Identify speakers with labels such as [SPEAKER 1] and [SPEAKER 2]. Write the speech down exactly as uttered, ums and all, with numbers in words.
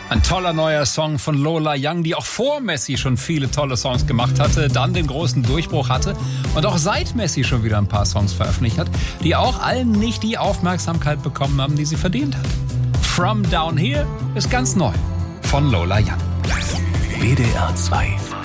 [SPEAKER 1] Ein toller neuer Song von Lola Young, die auch vor Messi schon viele tolle Songs gemacht hatte, dann den großen Durchbruch hatte und auch seit Messi schon wieder ein paar Songs veröffentlicht hat, die auch allen nicht die Aufmerksamkeit bekommen haben, die sie verdient hat. From Down Here ist ganz neu von Lola Young.
[SPEAKER 2] W D R zwei